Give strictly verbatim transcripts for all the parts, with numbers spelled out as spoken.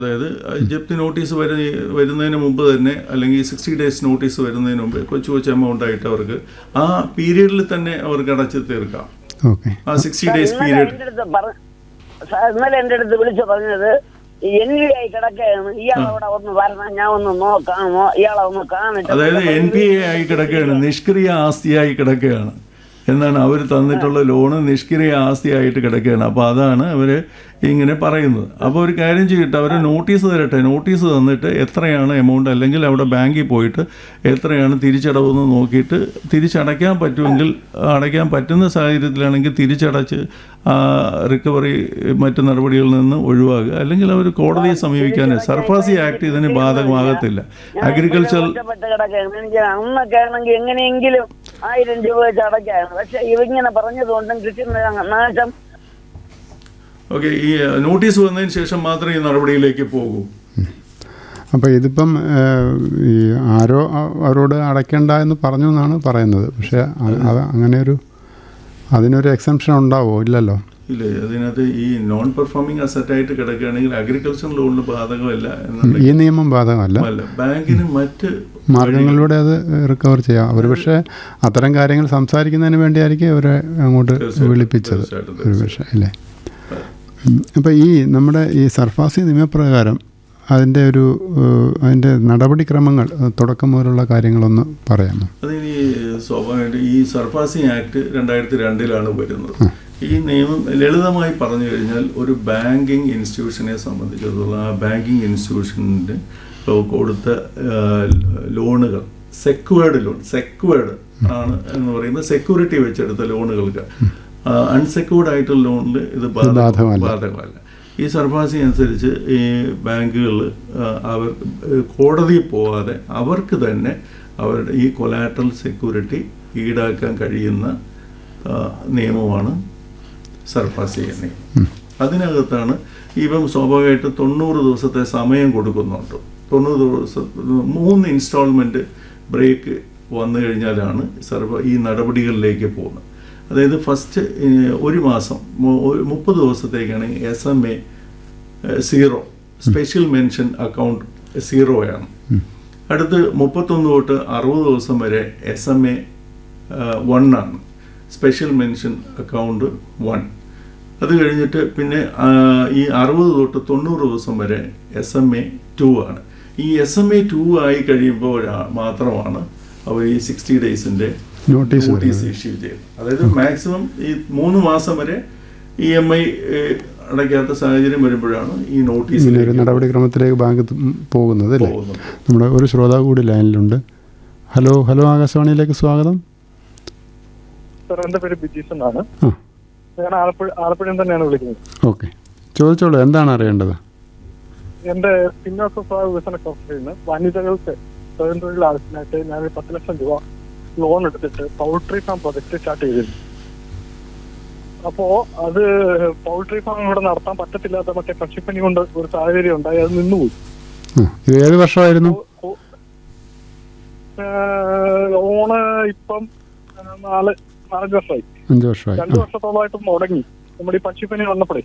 അതായത് ജപ്തി നോട്ടീസ് വരു വരുന്നതിന് മുമ്പ് തന്നെ അല്ലെങ്കിൽ സിക്സ്റ്റി ഡേയ്സ് നോട്ടീസ് വരുന്നതിന് മുമ്പ് കൊച്ചു കൊച്ചു എമൗണ്ട് ആയിട്ട് അവർക്ക് ആ പീരീഡിൽ തന്നെ അവർക്ക് അടച്ച് തീർക്കാം. ആ സിക്സ്റ്റി ഡേയ്സ് പീരീഡ്. ഇന്നലെ എൻ്റെ അടുത്ത് വിളിച്ചു പറഞ്ഞത് എൻ വി ആയി കിടക്കുകയാണ്, ഇയാളവിടെ ഒന്ന് വരണം, ഞാൻ ഒന്ന് നോക്കാമോ, ഇയാളെ ഒന്ന് കാണിച്ചു. അതായത് എൻ പി എ ആയി കിടക്കുകയാണ്, നിഷ്ക്രിയ ആസ്തിയായി കിടക്കുകയാണ് എന്നാണ് അവർ തന്നിട്ടുള്ള ലോണ്, നിഷ്ക്രിയ ആസ്തിയായിട്ട് കിടക്കുകയാണ്. അപ്പോൾ അതാണ് അവർ ഇങ്ങനെ പറയുന്നത്. അപ്പോൾ ഒരു കാര്യം ചെയ്തിട്ട് അവർ നോട്ടീസ് തരട്ടെ, നോട്ടീസ് തന്നിട്ട് എത്രയാണ് എമൗണ്ട്, അല്ലെങ്കിൽ അവിടെ ബാങ്കിൽ പോയിട്ട് എത്രയാണ് തിരിച്ചടവെന്ന് നോക്കിയിട്ട് തിരിച്ചടയ്ക്കാൻ പറ്റുമെങ്കിൽ അടയ്ക്കാൻ പറ്റുന്ന സാഹചര്യത്തിലാണെങ്കിൽ തിരിച്ചടച്ച് റിക്കവറി മറ്റു നടപടികളിൽ നിന്ന് ഒഴിവാക്കുക. അല്ലെങ്കിൽ അവർ കോടതിയെ സമീപിക്കാൻ, സർഫാസി ആക്ട് ഇതിന് ബാധകമാകത്തില്ല. അഗ്രികൾച്ചർ അന്നൊക്കെ ആണെങ്കിൽ എങ്ങനെയെങ്കിലും ആയിരം രൂപ വെച്ച് അടയ്ക്കാണ്. പക്ഷെ ഇവങ്ങനെ പറഞ്ഞതുകൊണ്ടും കൃഷി നാശം. ഓക്കെ, ഈ നോട്ടീസ് വന്നതിന് ശേഷം മാത്രമേ ഈ നടപടിയിലേക്ക് പോകൂ. അപ്പോൾ ഇതിപ്പം ഈ ആരോ അവരോട് അടയ്ക്കേണ്ട എന്ന് പറഞ്ഞു എന്നാണ് പറയുന്നത്. പക്ഷേ അത് അങ്ങനെ ഒരു അതിനൊരു എക്സംഷൻ ഉണ്ടാവോ? ഇല്ലല്ലോ. ഇല്ല, അതിനകത്ത് ഈ നോൺ പെർഫോമിംഗ് അസറ്റായിട്ട് കിടക്കുകയാണെങ്കിൽ അഗ്രികൾച്ചർ ലോണിന് ബാധകമല്ല. ഈ നിയമം ബാധകമല്ല. ബാങ്കിന് മറ്റ് മാർഗങ്ങളിലൂടെ അത് റിക്കവർ ചെയ്യാം. അവർ പക്ഷേ അത്തരം കാര്യങ്ങൾ സംസാരിക്കുന്നതിന് വേണ്ടിയായിരിക്കും അവരെ അങ്ങോട്ട് വിളിപ്പിച്ചത് ഒരു പക്ഷേ, അല്ലേ? അപ്പോൾ ഈ നമ്മുടെ ഈ സർഫാസി നിയമപ്രകാരം അതിൻ്റെ ഒരു അതിൻ്റെ നടപടിക്രമങ്ങൾ തുടക്കം മുതലുള്ള കാര്യങ്ങളൊന്ന് പറയാമോ? അതിന് സ്വാഭാവികമായിട്ട് ഈ സർഫാസി ആക്ട് രണ്ടായിരത്തി രണ്ടിലാണ് വരുന്നത്. ഈ നിയമം ലളിതമായി പറഞ്ഞു കഴിഞ്ഞാൽ ഒരു ബാങ്കിങ് ഇൻസ്റ്റിറ്റ്യൂഷനെ സംബന്ധിച്ചിടത്തോളം ആ ബാങ്കിങ് ഇൻസ്റ്റിറ്റ്യൂഷൻ്റെ കൊടുത്ത ലോണുകൾ സെക്വേർഡ് ലോൺ, സെക്വേർഡ് ആണ് എന്ന് പറയുന്നത് സെക്യൂരിറ്റി വെച്ചെടുത്ത ലോണുകൾക്ക്, അൺസെക്യൂർഡ് ആയിട്ടുള്ള ലോണിൽ ഇത് ബാധകമല്ല. ഈ സർഫാസി അനുസരിച്ച് ഈ ബാങ്കുകൾ അവർ കോടതിയിൽ പോകാതെ അവർക്ക് തന്നെ അവരുടെ ഈ കൊലാട്രൽ സെക്യൂരിറ്റി ഈടാക്കാൻ കഴിയുന്ന നിയമമാണ് സർഫാസി നിയമം. അതിനകത്താണ് ഇപ്പം സ്വാഭാവികമായിട്ട് തൊണ്ണൂറ് ദിവസത്തെ സമയം കൊടുക്കുന്നുണ്ട്. തൊണ്ണൂറ് ദിവസം മൂന്ന് ഇൻസ്റ്റാൾമെൻറ്റ് ബ്രേക്ക് വന്നു കഴിഞ്ഞാലാണ് സർവ ഈ നടപടികളിലേക്ക് പോകുന്നത്. അതായത് ഫസ്റ്റ് ഒരു മാസം മുപ്പത് ദിവസത്തേക്കാണ് S M A zero, special mention account സീറോയാണ്. അടുത്ത് മുപ്പത്തൊന്ന് തൊട്ട് അറുപത് ദിവസം വരെ എസ് എം എ വൺ ആണ്, സ്പെഷ്യൽ മെൻഷൻ അക്കൗണ്ട് വൺ. അത് കഴിഞ്ഞിട്ട് പിന്നെ ഈ അറുപത് തൊട്ട് തൊണ്ണൂറ് ദിവസം വരെ എസ് എം എ ടു ആണ്. ഈ എസ് എം എ ടു ആയി കഴിയുമ്പോൾ മാത്രമാണ് അവർ ഈ സിക്സ്റ്റി ഡേയ്സിൻ്റെ നോട്ടീസ് ഇഷ്യൂ ചെയ്യുന്നത്. അതായത് മാക്സിമം ഈ മൂന്ന് മാസം വരെ ഇ എം ഐ അടയ്ക്കാത്ത സാഹചര്യം വരുമ്പോഴാണ് ഈ നോട്ടീസ് നടപടിക്രമത്തിലേക്ക് ബാങ്ക് പോകുന്നത്, അല്ലേ? നമ്മുടെ ഒരു ശ്രോതാവ് കൂടി ലൈനിലുണ്ട്. ഹലോ ഹലോ ആകാശവാണിയിലേക്ക് സ്വാഗതം. സാർ, എൻ്റെ പേര് ബിജീഷ് എന്നാണ്. ഞാൻ ആലപ്പുഴ ആലപ്പുഴയിൽ തന്നെയാണ് വിളിക്കുന്നത്. ഓക്കെ, ചോദിച്ചോളൂ, എന്താണ് അറിയേണ്ടത്? എൻ്റെ പിന്നോക്ക വിഭാഗ വികസന കോർപ്പറേഷനിൽ നിന്ന് വനിതകൾക്ക് സ്വയം തൊഴിൽ ആവശ്യത്തിനായിട്ട് ഞാൻ പത്ത് ലക്ഷം രൂപ ലോൺ എടുത്തിട്ട് പൗൾട്രി ഫാം പ്രൊജക്ട് സ്റ്റാർട്ട് ചെയ്തിരുന്നു. അപ്പോ അത് പൗൾട്രി ഫാം ഇവിടെ നടത്താൻ പറ്റത്തില്ലാത്ത മറ്റേ പക്ഷിപ്പനി കൊണ്ട് ഒരു സാഹചര്യം ഉണ്ടായി, അത് നിന്നുപോയി. ഏത് വർഷമായിരുന്നു ലോണ്? ഇപ്പം നാല് നാലഞ്ച് വർഷമായി. അഞ്ച് വർഷമായി. രണ്ടു വർഷത്തോളമായിട്ട് മുടങ്ങി നമ്മുടെ ഈ പക്ഷിപ്പനി വന്നപ്പോഴേ.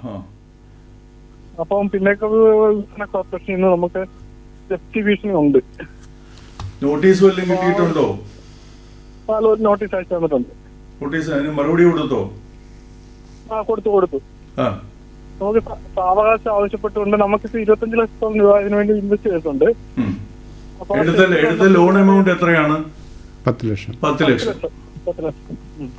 അപ്പം പിന്നേക്ക് വികസന കോർപ്പറേഷനിൽ നിന്ന് നമുക്ക് ജപ്തി ഭീഷണി ഉണ്ട്. നോട്ടീസ് വല്ലതും കിട്ടിയിട്ടുണ്ടോ? നോട്ടീസ് അയച്ചു തന്നിട്ടുണ്ട്. നോട്ടീസ് അതിന് മറുപടി കൊടുത്തോ? ആ, കൊടുത്തു കൊടുത്തു നമുക്ക് സാവകാശം ആവശ്യപ്പെട്ടുകൊണ്ട് നമുക്കിപ്പോ ഇരുപത്തഞ്ച് ലക്ഷത്തോളം രൂപ ഇതിനു വേണ്ടി ഇൻവെസ്റ്റ് ചെയ്തിട്ടുണ്ട്. എടുത്ത ലോൺ എമൗണ്ട് എത്രയാണ്? പത്ത് ലക്ഷം. പത്ത് ലക്ഷം പത്ത് ലക്ഷം.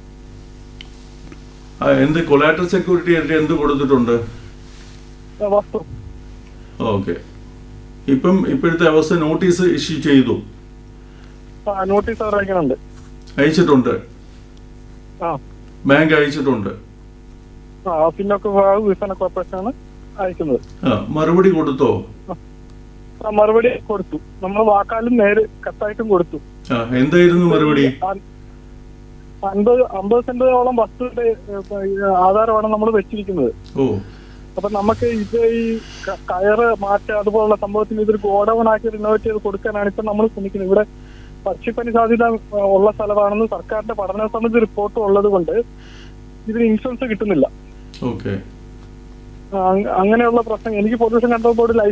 എന്ത് കൊലാട്രൽ സെക്യൂരിറ്റി ആയിട്ട് എന്ത് കൊടുത്തിട്ടുണ്ട്? വസ്തു. ഓക്കെ, ഇപ്പം ഇപ്പോഴത്തെ അവസ്ഥ നോട്ടീസ് ഇഷ്യൂ ചെയ്തു? നോട്ടീസ് അയക്കുന്നുണ്ട്. അയച്ചിട്ടുണ്ട്? ബാങ്ക് അയച്ചിട്ടുണ്ട്? പിന്നൊക്കെ വികസന കോർപ്പറേഷനാണ് അയക്കുന്നത്. മറുപടി കൊടുത്തോ? മറുപടി കൊടുത്തു. നമ്മൾ വാക്കാലും നേര് കത്തായിട്ടും കൊടുത്തു. എന്തായിരുന്നു മറുപടി? അൻപത് അമ്പത് സെന്റോളം വസ്തുവിന്റെ ആധാരമാണ് നമ്മൾ വെച്ചിരിക്കുന്നത്. അപ്പൊ നമുക്ക് ഇത് ഈ കയറ് മാറ്റം അതുപോലുള്ള സംഭവത്തിന് ഇതൊരു ഗോഡൌൺ ആക്കി റിനോവേറ്റ് ചെയ്ത് കൊടുക്കാനാണ് ഇപ്പൊ നമ്മൾ ശ്രമിക്കുന്നത്. ഇവിടെ പക്ഷിപ്പനി സാധ്യത ഉള്ള സ്ഥലമാണെന്ന് സർക്കാരിന്റെ പഠന സമിതി റിപ്പോർട്ട് ഉള്ളത് കൊണ്ട് ഇതിന് ഇൻഷുറൻസ് കിട്ടുന്നില്ല. ഓക്കെ, അങ്ങനെയുള്ള പ്രശ്നം എനിക്ക് പൊല്യൂഷൻ കൺട്രോൾ ബോർഡ്